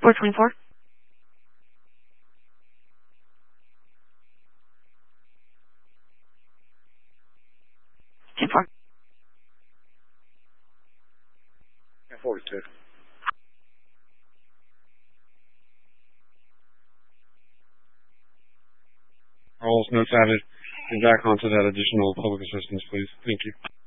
424. 10-4. 42. All notes added. And back onto that additional public assistance, please. Thank you.